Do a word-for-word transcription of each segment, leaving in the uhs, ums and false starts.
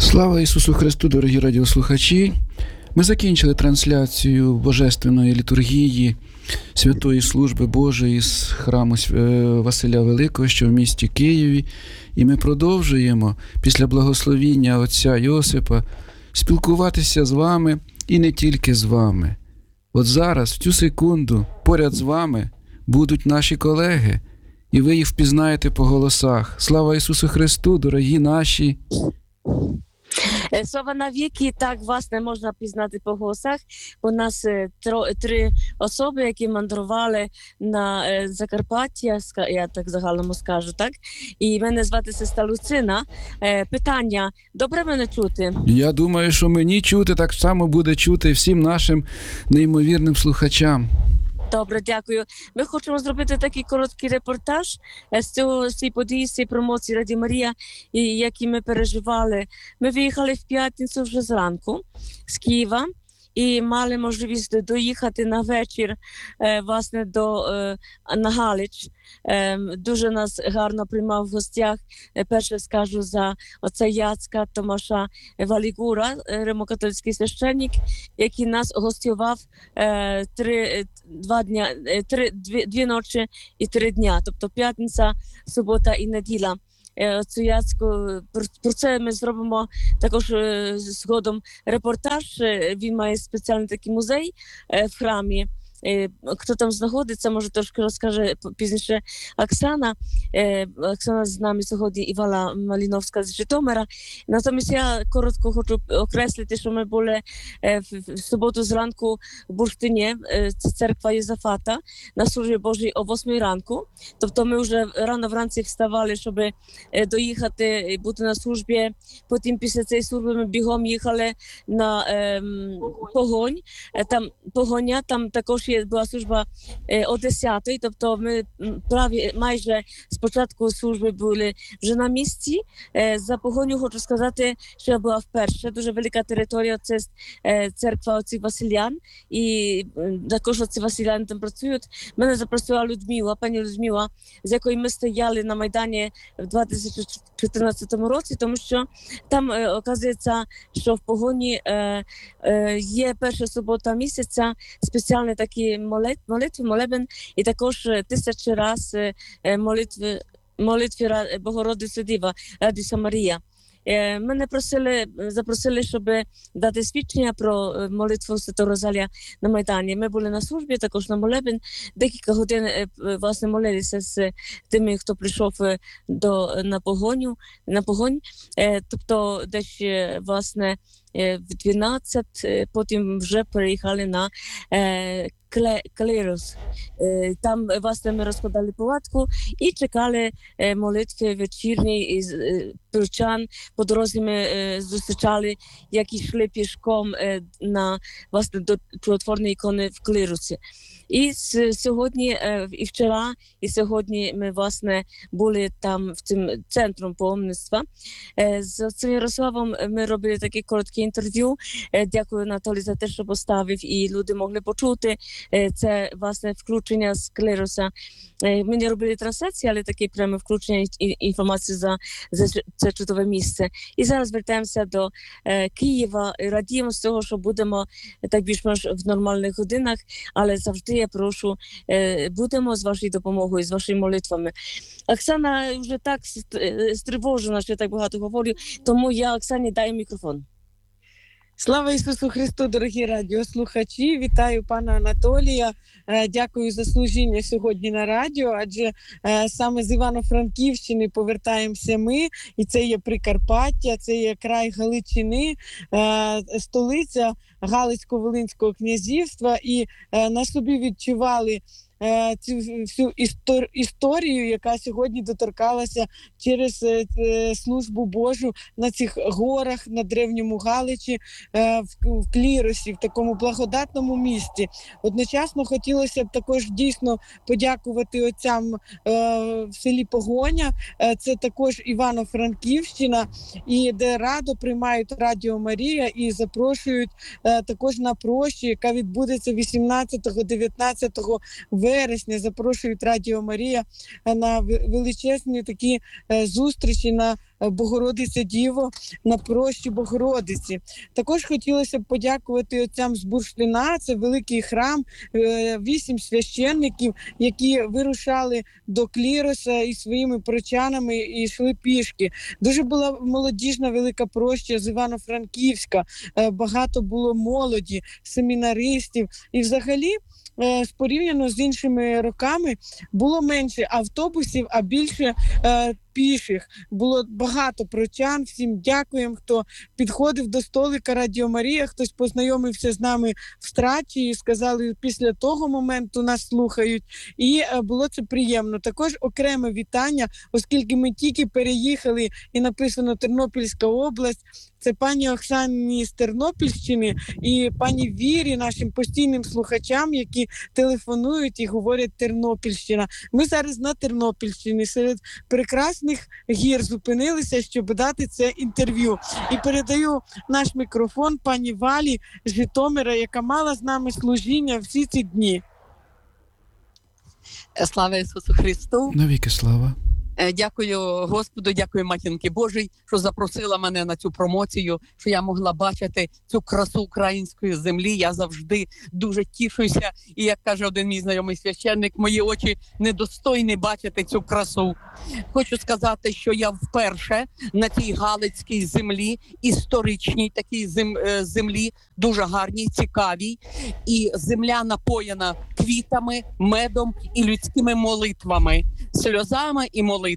Слава Ісусу Христу, дорогі радіослухачі! Ми закінчили трансляцію Божественної літургії Святої Служби Божої з храму Василя Великого, що в місті Києві. І ми продовжуємо після благословіння отця Йосипа спілкуватися з вами і не тільки з вами. От зараз, в цю секунду, поряд з вами будуть наші колеги, і ви їх впізнаєте по голосах. Слава Ісусу Христу, дорогі наші! Слава навіки, так вас не можна пізнати по голосах. У нас тро, три особи, які мандрували на Закарпаття, я так загалом скажу, так? І мене звати сестра Луцина. Питання, добре мене чути? Я думаю, що мені чути, так само буде чути всім нашим неймовірним слухачам. Добре, дякую. Ми хочемо зробити такий короткий репортаж з цього, з цієї події, з цієї промоції Раді Марія, які ми переживали. Ми виїхали в п'ятницю вже зранку з Києва і мали можливість доїхати на вечір, власне, до, на Галич. Дуже нас гарно приймав в гостях, перше скажу за отця Яцка Томаша Валігура, римокатолицький священник, який нас гостював три, два дня, три, дві, дві ночі і три дня, тобто п'ятниця, субота і неділя. Отцю Яцьку, про це ми зробимо також згодом репортаж. Він має спеціальний такий музей в храмі. Хто там знаходиться, може трошки розкаже пізніше Оксана. Оксана з нами сьогодні, Івана Маліновська з Житомира. Натомість я коротко хочу окреслити, що ми були в суботу зранку в Бурштині, це церква Єзафата, на службі Божій о восьмій ранку. Тобто ми вже рано вранці вставали, щоб доїхати і бути на службі. Потім після цієї служби ми бігом їхали на ем, Погонь. Там Погоня, там також була служба о десятій, тобто ми праві, майже з початку служби були вже на місці. За Погоню хочу сказати, що я була вперше. Дуже велика територія, це церква отців Василян, і також отці Василяни там працюють. Мене запросила Людмила, пані Людмила, з якою ми стояли на Майдані в дві тисячі чотирнадцятому році, тому що там, оказується, що в Погоні є перша субота місяця, спеціальний такий молитви, молебен, і також тисячі раз молитви, молитви Богородиці Діва, Радіса Марія. Мене просили, запросили, щоб дати свідчення про молитву Святого Розалія на Майдані. Ми були на службі, також на молебен. Декілька годин, власне, молилися з тими, хто прийшов до, на погоню, на погонь. Тобто, десь, власне, в дванадцять, потім вже переїхали на Клерос. Там, власне, ми розкладали палатку і чекали молитви вечірні із прочан. По дорозі ми зустрічали, як йшли пішком на, власне, до чудотворної ікони в Клеросі. І сьогодні, і вчора, і сьогодні ми, власне, були там, в цим центром паломництва. З отцем Ярославом ми робили таке коротке інтерв'ю. Дякую Анатолію за те, що поставив, і люди могли почути це, власне, включення з Клероса. Ми не робили трансляції, але таке пряме включення інформації за, за це чудове місце. І зараз вертаємося до е, Києва. Радіємо з того, що будемо так більш-менш в нормальних годинах, але завжди я прошу, е, будемо з вашою допомогою, з вашими молитвами. Оксана вже так стривожена, що я так багато говорю, тому я Оксані даю мікрофон. Слава Ісусу Христу, дорогі радіослухачі! Вітаю пана Анатолія. Дякую за служіння сьогодні на радіо, адже саме з Івано-Франківщини повертаємося ми, і це є Прикарпаття, це є край Галичини, столиця Галицько-Волинського князівства, і на собі відчували цю всю істор, історію, яка сьогодні доторкалася через е, службу Божу на цих горах, на Древньому Галичі, е, в, в Кліросі, в такому благодатному місті. Одночасно хотілося б також дійсно подякувати отцям е, в селі Погоня, е, це також Івано-Франківщина, і де радо приймають Радіо Марія і запрошують е, також на прощу, яка відбудеться вісімнадцятого-дев'ятнадцятого вересня. Запрошують Радіо Марія на величезні такі зустрічі, на Богородиця Діво на прощі Богородиці. Також хотілося б подякувати отцям з Бурштина, це великий храм, вісім священників, які вирушали до кліроса і своїми прочанами і йшли пішки. Дуже була молодіжна велика проща з Івано-Франківська, багато було молоді, семінаристів. І взагалі, порівняно з іншими роками, було менше автобусів, а більше е, піших. Було багато прочан. Всім дякуємо, хто підходив до столика Радіо Марія, хтось познайомився з нами в Страчі і сказали, після того моменту нас слухають. І е, було це приємно. Також окреме вітання, оскільки ми тільки переїхали і написано Тернопільська область. Це пані Оксані з Тернопільщини і пані Вірі, нашим постійним слухачам, які телефонують і говорять Тернопільщина. Ми зараз на Тернопільщині серед прекрасних гір зупинилися, щоб дати це інтерв'ю. І передаю наш мікрофон пані Валі з Житомира, яка мала з нами служіння всі ці дні. Слава Ісусу Христу! Навіки слава! Дякую Господу, дякую Матінки Божій, що запросила мене на цю промоцію, що я могла бачити цю красу української землі. Я завжди дуже тішуся. І, як каже один мій знайомий священник, мої очі недостойні бачити цю красу. Хочу сказати, що я вперше на цій галицькій землі, історичній такій землі, дуже гарній, цікавій. І земля напоєна квітами, медом і людськими молитвами, сльозами і молитвами.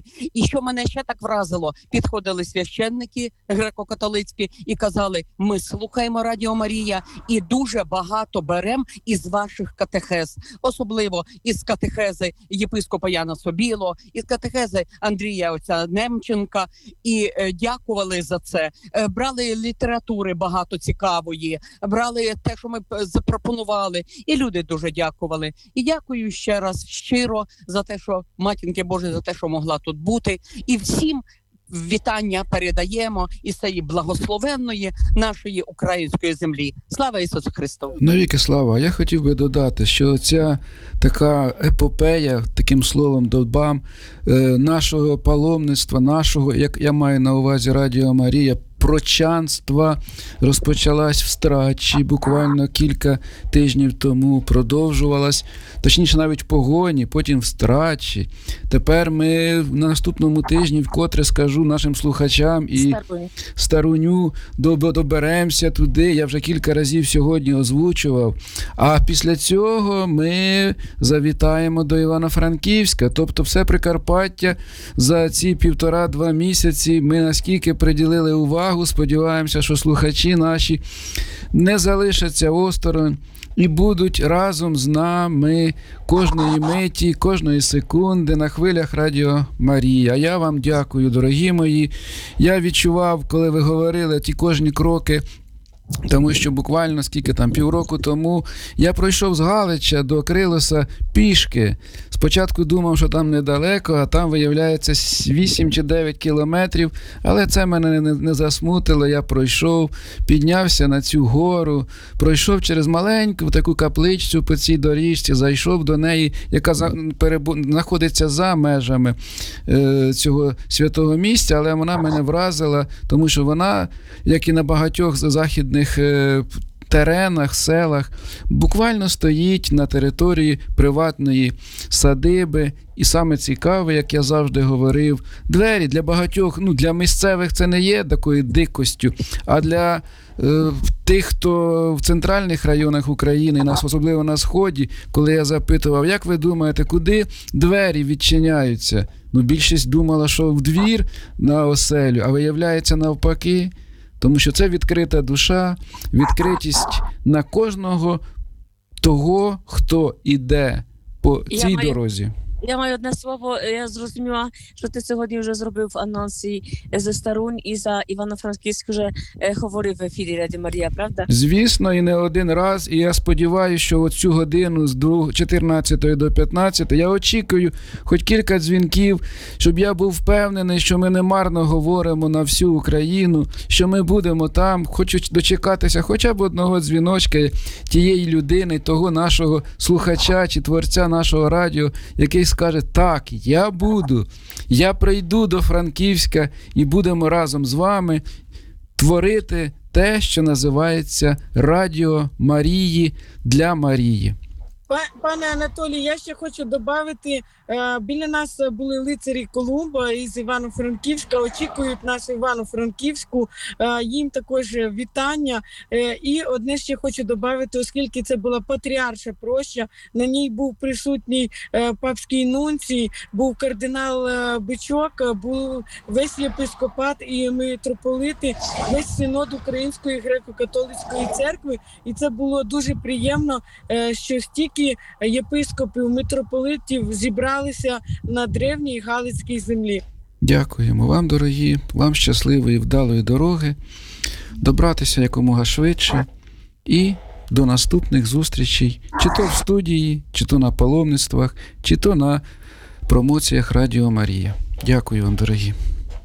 І що мене ще так вразило, підходили священники греко-католицькі і казали, ми слухаємо Радіо Марія і дуже багато беремо із ваших катехез. Особливо із катехези єпископа Яна Собіло, із катехези Андрія отця Немченка. І е, дякували за це. Е, брали літератури багато цікавої, брали те, що ми запропонували. І люди дуже дякували. І дякую ще раз щиро за те, що Матінки Божої, за те, що могла тут бути. І всім вітання передаємо із цієї благословенної нашої української землі. Слава Ісусу Христу! Навіки слава! Я хотів би додати, що ця така епопея, таким словом додбам, нашого паломництва, нашого, як я маю на увазі Радіо Марія, прочанства розпочалась в Страчі буквально кілька тижнів тому, продовжувалась, точніше навіть в Погоні, потім в Страчі. Тепер ми на наступному тижні вкотре скажу нашим слухачам і Старуню доберемося туди, я вже кілька разів сьогодні озвучував. А після цього ми завітаємо до Івано-Франківська, тобто все Прикарпаття за ці півтора-два місяці ми наскільки приділили увагу. Сподіваємося, що слухачі наші не залишаться осторонь і будуть разом з нами кожної миті, кожної секунди на хвилях Радіо Марія. А я вам дякую, дорогі мої. Я відчував, коли ви говорили ті кожні кроки, тому що буквально скільки там, півроку тому я пройшов з Галича до Крилоса пішки. Спочатку думав, що там недалеко, а там, виявляється, вісім чи дев'ять кілометрів. Але це мене не, не засмутило. Я пройшов, піднявся на цю гору, пройшов через маленьку таку капличцю по цій доріжці, зайшов до неї, яка за, перебу, знаходиться за межами е, цього святого місця, але вона мене вразила, тому що вона, як і на багатьох західних теренах, селах, буквально стоїть на території приватної садиби. І саме цікаве, як я завжди говорив, двері для багатьох, ну для місцевих це не є такою дикостю, а для е, тих, хто в центральних районах України, нас особливо на Сході, коли я запитував, як ви думаєте, куди двері відчиняються? Ну, більшість думала, що в двір на оселю, а виявляється навпаки. Тому що це відкрита душа, відкритість на кожного того, хто іде по цій я дорозі. Маю, я маю одне слово, я зрозуміла, що ти сьогодні вже зробив анонс і за Старунь, і за Івано-Франківськ вже е, говорив в ефірі Радіо Марія, правда? Звісно, і не один раз, і я сподіваюся, що оцю годину з чотирнадцятої до п'ятнадцятої я очікую хоч кілька дзвінків, щоб я був впевнений, що ми не марно говоримо на всю Україну, що ми будемо там, хочу дочекатися хоча б одного дзвіночка тієї людини, того нашого слухача чи творця нашого радіо, який скаже: так, я буду, я прийду до Франківська і будемо разом з вами творити те, що називається Радіо Марії для Марії. Пане Анатолій, я ще хочу додати, біля нас були лицарі Колумба із Івано-Франківська, очікують нас в Івано-Франківську, їм також вітання. І одне ще хочу додати, оскільки це була патріарша проща, на ній був присутній папський нунцій, був кардинал Бичок, був весь єпископат і митрополити, весь синод Української греко-католицької церкви. І це було дуже приємно, що стільки єпископів, митрополитів зібралися на древній Галицькій землі. Дякуємо вам, дорогі, вам щасливої, вдалої дороги, добратися якомога швидше і до наступних зустрічей, чи то в студії, чи то на паломництвах, чи то на промоціях Радіо Марія. Дякую вам, дорогі.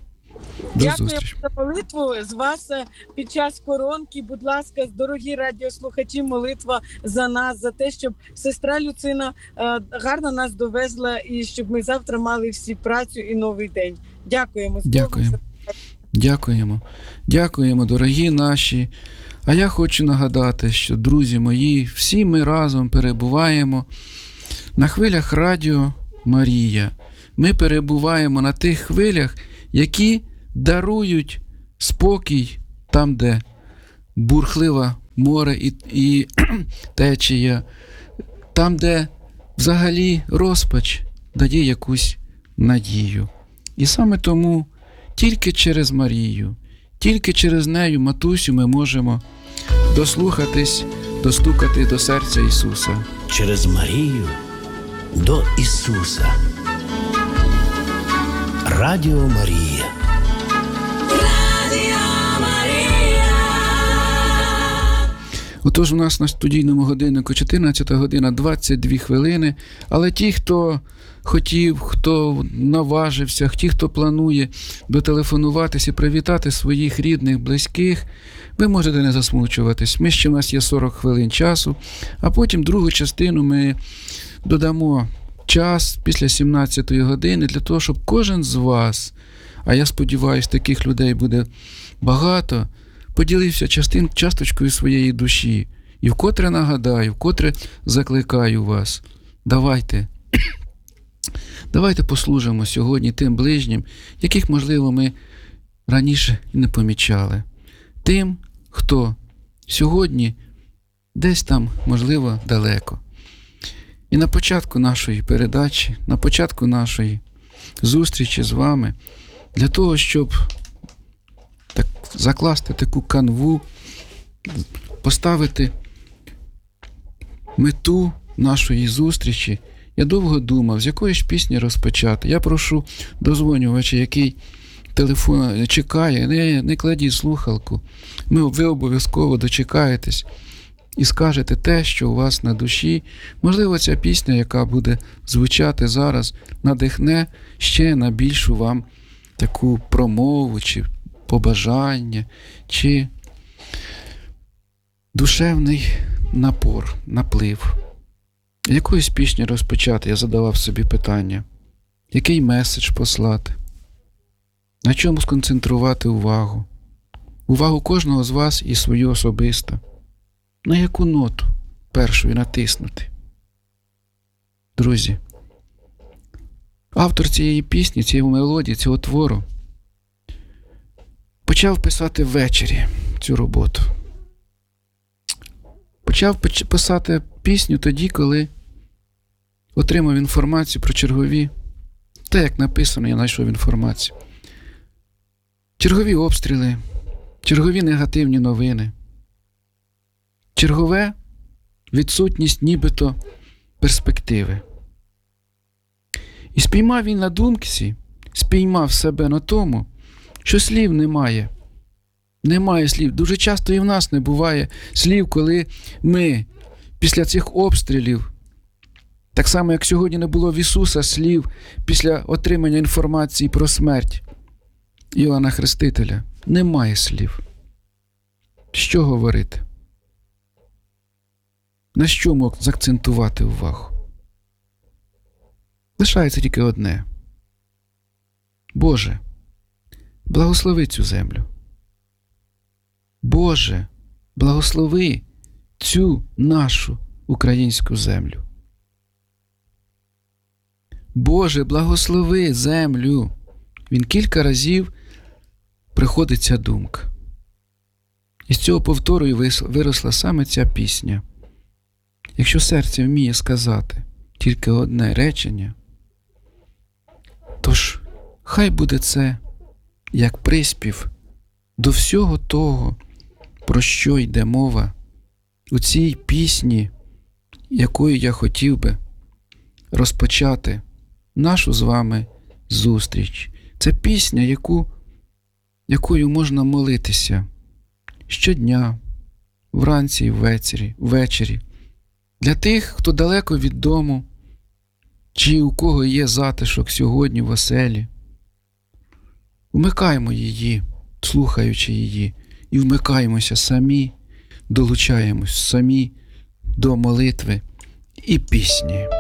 До Дякую зустрічі. за молитву з вас під час коронки. Будь ласка, дорогі радіослухачі, молитва за нас, за те, щоб сестра Люцина гарно нас довезла і щоб ми завтра мали всі працю і новий день. Дякуємо. Дякуємо. Дякуємо. Дякуємо, дорогі наші. А я хочу нагадати, що, друзі мої, всі ми разом перебуваємо на хвилях Радіо Марія. Ми перебуваємо на тих хвилях, які дарують спокій там, де бурхливе море і, і течія, там, де взагалі розпач дає якусь надію. І саме тому тільки через Марію, тільки через нею, матусю, ми можемо дослухатись, достукати до серця Ісуса. Через Марію до Ісуса. Радіо Марія. Отож, у нас на студійному годиннику чотирнадцята година двадцять дві хвилини, але ті, хто хотів, хто наважився, ті, хто планує дотелефонуватись і привітати своїх рідних, близьких, ви можете не засмучуватись. Ми ще, у нас є сорок хвилин часу, а потім другу частину ми додамо час після сімнадцятої години для того, щоб кожен з вас, а я сподіваюся, таких людей буде багато, поділився частин, часточкою своєї душі. І вкотре нагадаю, вкотре закликаю вас, давайте, давайте послужимо сьогодні тим ближнім, яких, можливо, ми раніше не помічали. Тим, хто сьогодні десь там, можливо, далеко. І на початку нашої передачі, на початку нашої зустрічі з вами, для того, щоб так закласти таку канву, поставити мету нашої зустрічі, я довго думав, з якої ж пісні розпочати. Я прошу дозвонювача, який телефон чекає, не, не кладіть слухалку. Ми, ви обов'язково дочекаєтесь і скажете те, що у вас на душі. Можливо, ця пісня, яка буде звучати зараз, надихне ще на більшу вам таку промову, чи побажання, чи душевний напор, наплив. Якоюсь пісню розпочати, я задавав собі питання. Який меседж послати? На чому сконцентрувати увагу? Увагу кожного з вас і свою особисто. На яку ноту першою натиснути? Друзі, автор цієї пісні, цієї мелодії, цього твору почав писати ввечері цю роботу. Почав писати пісню тоді, коли отримав інформацію про чергові, те, як написано, я знайшов інформацію. Чергові обстріли, чергові негативні новини, чергове відсутність нібито перспективи. І спіймав він на думці, спіймав себе на тому, що слів немає. Немає слів. Дуже часто і в нас не буває слів, коли ми після цих обстрілів, так само, як сьогодні не було в Ісуса слів після отримання інформації про смерть Іоанна Хрестителя. Немає слів. Що говорити? На що мог заакцентувати увагу? Лишається тільки одне. Боже, благослови цю землю. Боже, благослови цю нашу українську землю. Боже, благослови землю. Він кілька разів приходить ця думка. І з цього повтору і виросла саме ця пісня. Якщо серце вміє сказати тільки одне речення, тож хай буде це як приспів до всього того, про що йде мова у цій пісні, якою я хотів би розпочати нашу з вами зустріч. Це пісня, яку, якою можна молитися щодня, вранці і ввечері, ввечері. Для тих, хто далеко від дому, чи у кого є затишок сьогодні в оселі. Вмикаємо її, слухаючи її, і вмикаємося самі, долучаємось самі до молитви і пісні.